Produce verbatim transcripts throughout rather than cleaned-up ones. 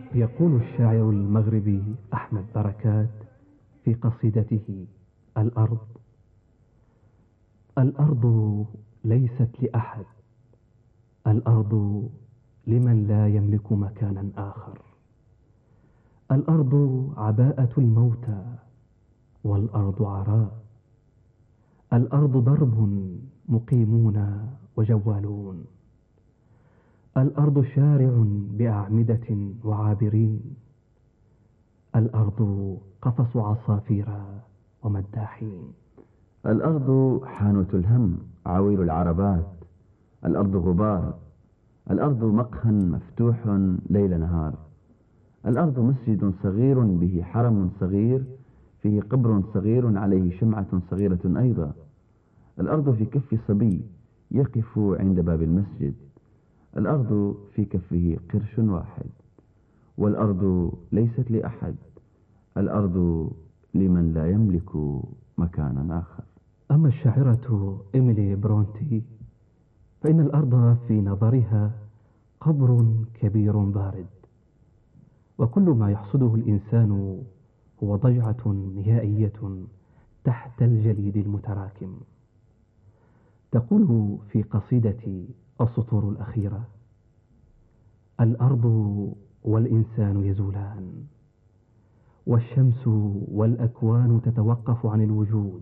يقول الشاعر المغربي أحمد بركات في قصيدته الأرض: الأرض ليست لأحد، الأرض لمن لا يملك مكانا آخر. الأرض عباءة الموتى والأرض عراء. الأرض ضرب مقيمون وجوالون. الأرض شارع بأعمدة وعابرين. الأرض قفص عصافير ومداحين. الأرض حانوة الهم عويل العربات. الأرض غبار. الأرض مقهى مفتوح ليل نهار. الأرض مسجد صغير به حرم صغير فيه قبر صغير عليه شمعة صغيرة أيضا. الأرض في كف صبي يقف عند باب المسجد. الأرض في كفه قرش واحد. والأرض ليست لأحد، الأرض لمن لا يملك مكانا آخر. أما الشاعرة إيميلي برونتي فإن الأرض في نظرها قبر كبير بارد، وكل ما يحصده الإنسان هو ضجعة نهائية تحت الجليد المتراكم. تقول في قصيدة السطور الأخيرة: الأرض والإنسان يزولان، والشمس والأكوان تتوقف عن الوجود،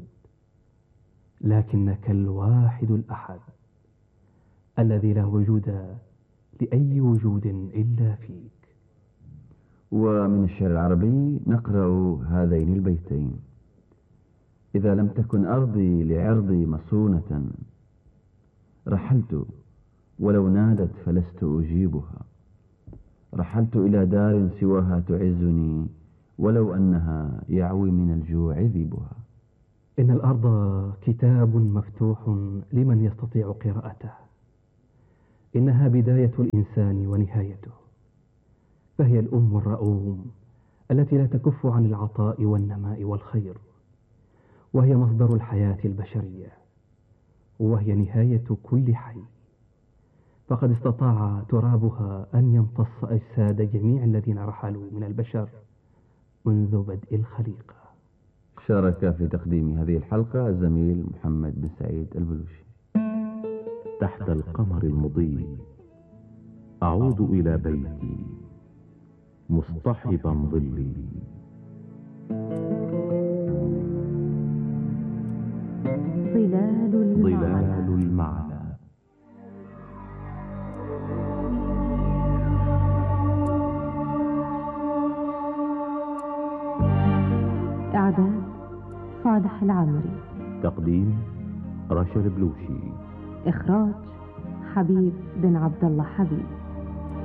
لكنك الواحد الأحد الذي لا وجود لأي وجود إلا فيك. ومن الشعر العربي نقرأ هذين البيتين: إذا لم تكن أرضي لعرضي مصونة، رحلت ولو نادت فلست أجيبها. رحلت إلى دار سواها تعزني، ولو أنها يعوي من الجوع ذيبها. إن الأرض كتاب مفتوح لمن يستطيع قراءته. إنها بداية الإنسان ونهايته، فهي الأم الرؤوم التي لا تكف عن العطاء والنماء والخير، وهي مصدر الحياة البشرية، وهي نهاية كل حي. فقد استطاع ترابها أن يمتص أجساد جميع الذين رحلوا من البشر منذ بدء الخليقة. شارك في تقديم هذه الحلقة الزميل محمد بن سعيد البلوشي. تحت القمر المضيء أعود إلى بيتي مصطحبا ظلي. ظلال المعنى, ظلال المعنى. إعداد صالح العامري. تقديم رشا البلوشي. إخراج حبيب بن عبد الله حبيب.